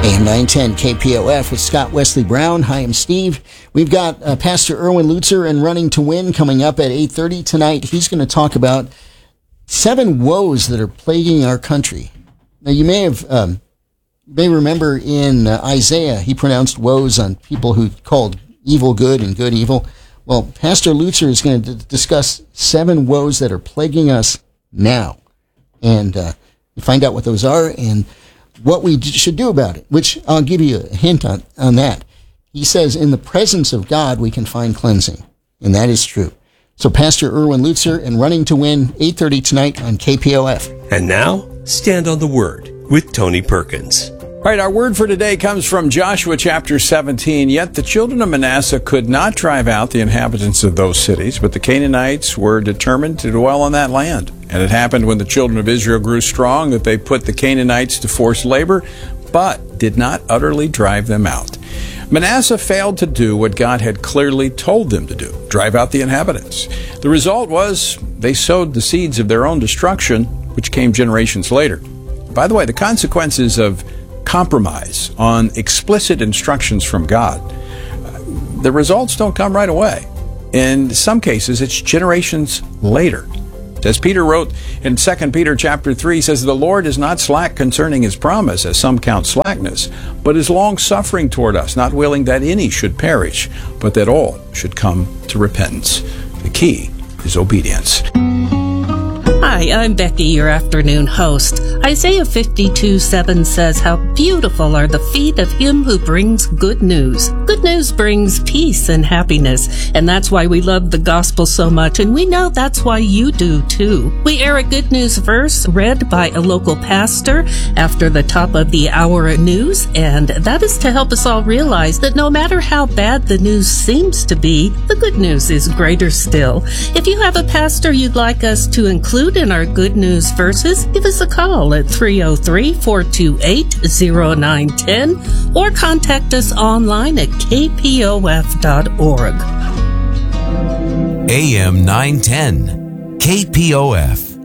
AM 910 KPOF with Scott Wesley Brown. Hi, I'm Steve. We've got Pastor Erwin Lutzer and Running to Win coming up at 8:30 tonight. He's going to talk about 7 woes that are plaguing our country. Now, you may remember in Isaiah, he pronounced woes on people who called evil good and good evil. Well, Pastor Lutzer is going to discuss 7 woes that are plaguing us now. And find out what those are and what we should do about it, which I'll give you a hint on that. He says, in the presence of God, we can find cleansing. And that is true. So Pastor Erwin Lutzer and Running to Win, 8:30 tonight on KPOF. And now, Stand on the Word with Tony Perkins. All right, our word for today comes from Joshua chapter 17. Yet the children of Manasseh could not drive out the inhabitants of those cities, but the Canaanites were determined to dwell on that land. And it happened when the children of Israel grew strong that they put the Canaanites to forced labor, but did not utterly drive them out. Manasseh failed to do what God had clearly told them to do, drive out the inhabitants. The result was they sowed the seeds of their own destruction, which came generations later. By the way, the consequences of compromise on explicit instructions from God, the results don't come right away. In some cases, it's generations later. As Peter wrote in 2 Peter chapter 3, he says, "The Lord is not slack concerning his promise, as some count slackness, but is long-suffering toward us, not willing that any should perish, but that all should come to repentance." The key is obedience. Hi, I'm Becky, your afternoon host. Isaiah 52:7 says, "How beautiful are the feet of him who brings good news." Good news brings peace and happiness, and that's why we love the gospel so much, and we know that's why you do too. We air a good news verse read by a local pastor after the top of the hour news, and that is to help us all realize that no matter how bad the news seems to be, the good news is greater still. If you have a pastor you'd like us to include in our good news verses, give us a call at 303-428-0910 or contact us online at kpof.org. AM 910, KPOF.